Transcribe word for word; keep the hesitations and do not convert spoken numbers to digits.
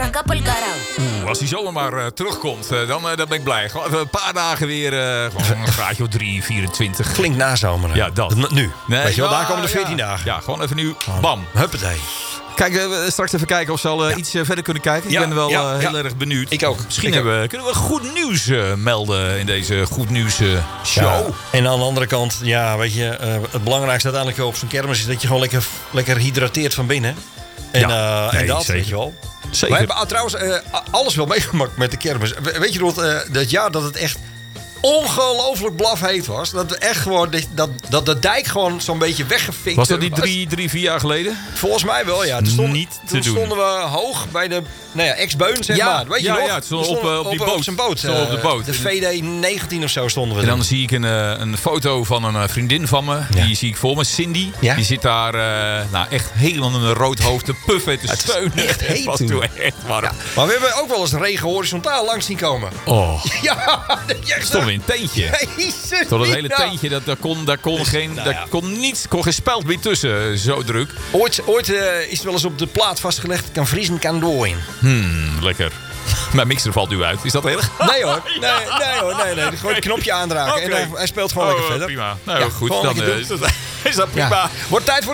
Arranca pa'l carajo. Oeh, als hij zomaar maar uh, terugkomt, uh, dan, uh, dan ben ik blij. Gewoon even een paar dagen weer uh, gewoon een graadje of drie, vierentwintig. Flink nazomeren. Ja, dat. dat nu. Nee, weet je wel, ja, daar komen de veertien ja. dagen. Ja, gewoon even nu. Bam. Huppatee. Kijk, uh, straks even kijken of ze al uh, ja. iets uh, verder kunnen kijken. Ik ja, ben wel ja, uh, heel ja. erg benieuwd. Ik ook. Misschien ik hebben, ook. kunnen we goed nieuws uh, melden in deze goed nieuws uh, show. Ja. En aan de andere kant, ja, weet je, uh, het belangrijkste uiteindelijk op zo'n kermis is dat je gewoon lekker, lekker hydrateert van binnen. En, ja, uh, nee, en dat, zeker. weet je wel. Zeker. We hebben uh, trouwens uh, alles wel meegemaakt met de kermis. Weet je nog, uh, dat jaar dat het echt ongelooflijk blafheet was. Dat we echt gewoon, dat, dat de dijk gewoon zo'n beetje weggefikt was. Dat niet drie, drie, vier jaar geleden? Volgens mij wel, ja. Toen, stond, niet te toen doen. stonden we hoog bij de nou ja, ex-beun, zeg ja, maar. Weet je ja, nog? ja, het stond op, op, op die op, boot. op zijn boot. Stond op de boot. De V D negentien of zo stonden we. En dan toen. zie ik een, een foto van een vriendin van me. Ja. Die zie ik voor me, Cindy. Ja? Die zit daar uh, nou, echt helemaal in een rood hoofd te puffen en te steunen. Echt heet het was toen. toen echt warm. Ja. Maar we hebben ook wel eens regen horizontaal langs zien komen. Oh. Ja, dat je stond in een tentje. Jezus, Tot het hele nou. tentje, dat, daar kon, daar kon, Dus, geen, nou daar ja. kon niets, kon geen speld meer tussen. Zo druk. Ooit, ooit uh, is het wel eens op de plaat vastgelegd. Kan vriezen, kan dooien. Hmm, lekker. Mijn mixer valt nu uit. Is dat erg? Nee hoor. Nee, nee hoor. Nee, nee. Gewoon het knopje aandragen. Okay. En hij, hij speelt gewoon oh, lekker verder. Prima. Nou ja, goed, gewoon dan lekker uh, is, dat, is dat prima. Ja. Wordt tijd voor